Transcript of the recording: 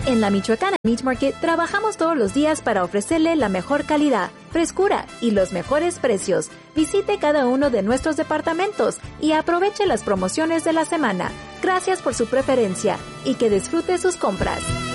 En la Michoacana Meat Market trabajamos todos los días para ofrecerle la mejor calidad, frescura y los mejores precios. Visite cada uno de nuestros departamentos y aproveche las promociones de la semana. Gracias por su preferencia y que disfrute sus compras.